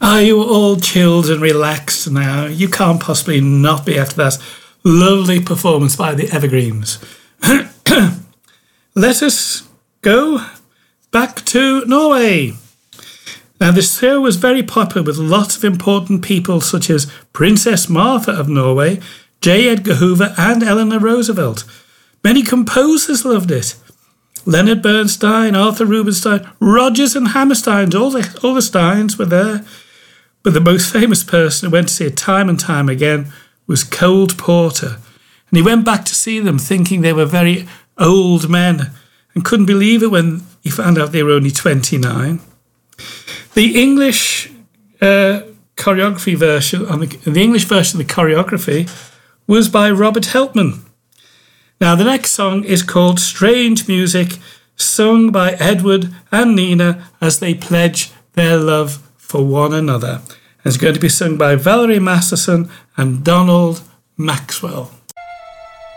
Are you all chilled and relaxed now? You can't possibly not be after that lovely performance by the Evergreens. Let us go back to Norway. Now, this show was very popular with lots of important people such as Princess Martha of Norway, J. Edgar Hoover and Eleanor Roosevelt. Many composers loved it. Leonard Bernstein, Arthur Rubinstein, Rodgers and Hammerstein, all the Steins were there. But the most famous person who went to see it time and time again was Cole Porter. And he went back to see them thinking they were very old men and couldn't believe it when he found out they were only 29. The English choreography version, the English version of the choreography was by Robert Helpman. Now, the next song is called Strange Music, sung by Edward and Nina as they pledge their love for one another. And it's going to be sung by Valerie Masterson and Donald Maxwell.